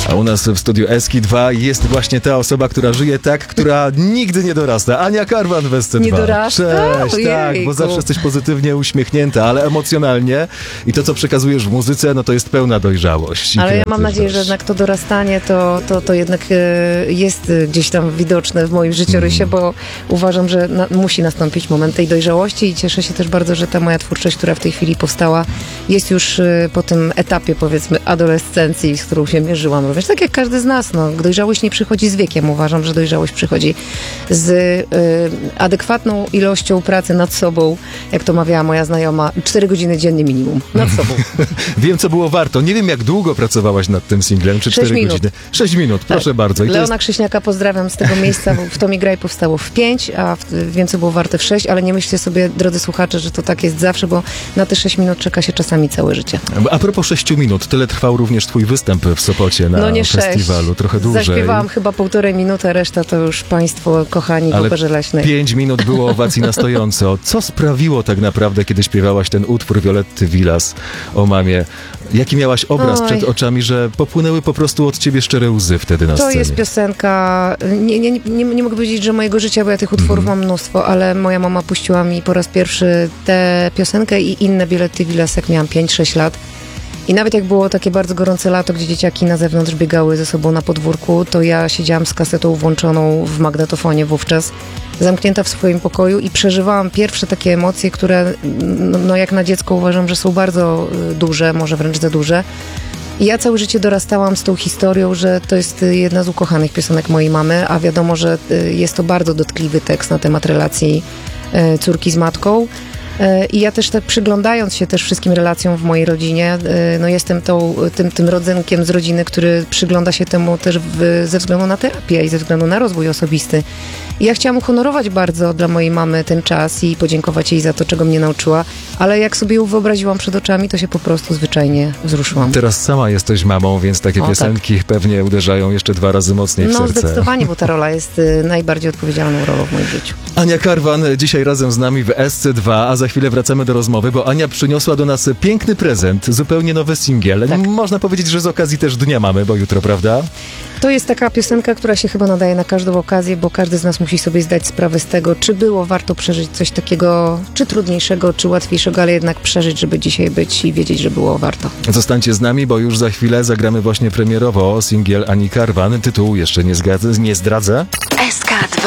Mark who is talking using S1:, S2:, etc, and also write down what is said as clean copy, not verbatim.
S1: A u nas w studiu SK2 jest właśnie ta osoba, która żyje tak, która nigdy nie dorasta. Ania Karwan w SC2.
S2: Nie dorasta?
S1: Cześć, tak, bo zawsze jesteś pozytywnie uśmiechnięta, ale emocjonalnie i to, co przekazujesz w muzyce, no to jest pełna dojrzałość.
S2: Ale ja mam nadzieję, że jednak to dorastanie to jednak jest gdzieś tam widoczne w moim życiorysie, bo uważam, że musi nastąpić moment tej dojrzałości i cieszę się też bardzo, że ta moja twórczość, która w tej chwili powstała, jest już po tym etapie, powiedzmy, adolescencji, z którą się mierzyłam również. Tak jak każdy z nas, no, dojrzałość nie przychodzi z wiekiem. Uważam, że dojrzałość przychodzi z adekwatną ilością pracy nad sobą, jak to mawiała moja znajoma, 4 godziny dziennie minimum nad sobą.
S1: Wiem, co było warto. Nie wiem, jak długo pracowałaś nad tym singlem, czy 4 godziny? 6 minut, proszę bardzo. I
S2: Leona Krzyśniaka pozdrawiam z tego miejsca, bo w To mi graj powstało w 5, a Wiem, co było warte w 6, ale nie myślcie sobie, drodzy słuchacze, że to tak jest zawsze, bo na te 6 minut czeka się czasami całe życie.
S1: A propos 6 minut, tyle trwał również twój występ w Sopocie na festiwalu. 6. Trochę dłużej.
S2: Zaśpiewałam chyba 1,5 minuty, reszta to już państwo kochani w Operze Leśnej.
S1: 5 minut było owacji na stojąco. Co sprawiło tak naprawdę, kiedy śpiewałaś ten utwór Violetty Villas o mamie? Jaki miałaś obraz przed oczami, że popłynęły po prostu od ciebie szczere łzy wtedy na scenie?
S2: To jest piosenka, nie mogę powiedzieć, że mojego życia, bo ja tych utworów mam mnóstwo, ale moja mama puściła mi po raz pierwszy tę piosenkę i inne Violetty Villas, jak miałam 5-6 lat. I nawet jak było takie bardzo gorące lato, gdzie dzieciaki na zewnątrz biegały ze sobą na podwórku, to ja siedziałam z kasetą włączoną w magnetofonie wówczas, zamknięta w swoim pokoju i przeżywałam pierwsze takie emocje, które no jak na dziecko uważam, że są bardzo duże, może wręcz za duże. I ja całe życie dorastałam z tą historią, że to jest jedna z ukochanych piosenek mojej mamy, a wiadomo, że jest to bardzo dotkliwy tekst na temat relacji córki z matką. I ja też tak przyglądając się też wszystkim relacjom w mojej rodzinie, no jestem tym rodzynkiem z rodziny, który przygląda się temu też ze względu na terapię i ze względu na rozwój osobisty. I ja chciałam uhonorować bardzo dla mojej mamy ten czas i podziękować jej za to, czego mnie nauczyła, ale jak sobie ją wyobraziłam przed oczami, to się po prostu zwyczajnie wzruszyłam.
S1: Teraz sama jesteś mamą, więc takie piosenki pewnie uderzają jeszcze 2 razy mocniej w serce.
S2: No zdecydowanie, bo ta rola jest najbardziej odpowiedzialną rolą w moim życiu.
S1: Ania Karwan dzisiaj razem z nami w SC2, a za chwilę wracamy do rozmowy, bo Ania przyniosła do nas piękny prezent, zupełnie nowy singiel. Tak. Można powiedzieć, że z okazji też Dnia Mamy, bo jutro, prawda?
S2: To jest taka piosenka, która się chyba nadaje na każdą okazję, bo każdy z nas musi sobie zdać sprawę z tego, czy było warto przeżyć coś takiego, czy trudniejszego, czy łatwiejszego, ale jednak przeżyć, żeby dzisiaj być i wiedzieć, że było warto.
S1: Zostańcie z nami, bo już za chwilę zagramy właśnie premierowo singiel Ani Karwan. Tytułu jeszcze nie zdradzę.
S3: SK2